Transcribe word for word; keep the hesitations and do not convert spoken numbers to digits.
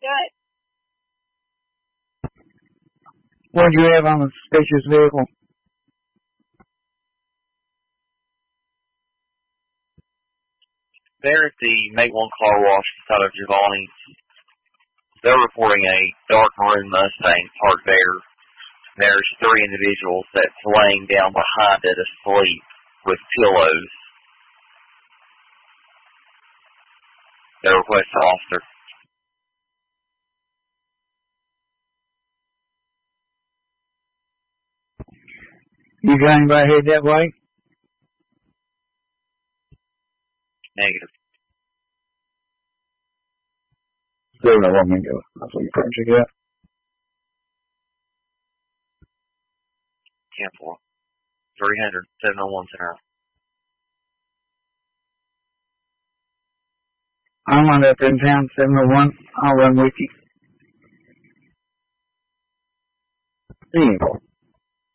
gut. What did you have on the suspicious vehicle? There at the Make One Car Wash inside of Giovanni's, they're reporting a dark maroon Mustang parked there. There's three individuals that's laying down behind it asleep with pillows. They request an officer. You got anybody headed that way? Negative. Seven oh one, go. That's what you're trying to check out. ten four. three hundred. seven oh one center. I'm on up in town, seven oh one. I'll run with you. See you.